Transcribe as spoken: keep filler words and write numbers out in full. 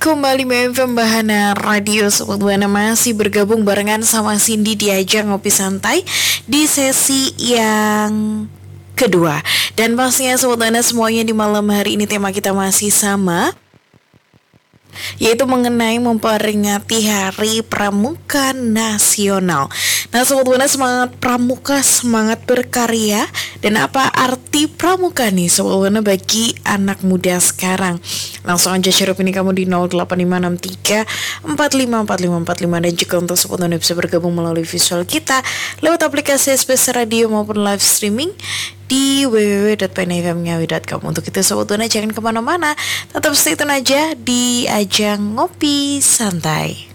Kembali B M Pembahana Radio Sobat Buana masih bergabung barengan sama Cindy di ajang Ngopi Santai di sesi yang kedua. Dan pastinya Sobat Buana semuanya di malam hari ini tema kita masih sama, yaitu mengenai memperingati Hari Pramuka Nasional. Nah Sobat Buana, semangat pramuka, semangat berkarya. Dan apa arti pramuka nih Sobat Buana bagi anak muda sekarang? Langsung aja share opini kamu di nol delapan lima enam tiga empat lima empat lima empat lima. Dan juga untuk Sobat Buana bisa bergabung melalui visual kita lewat aplikasi S B S Radio maupun live streaming di w w w dot p n f m ngawi dot com. Untuk itu Sobat Buana jangan kemana-mana, tetap stay tune aja di ajang Ngopi Santai.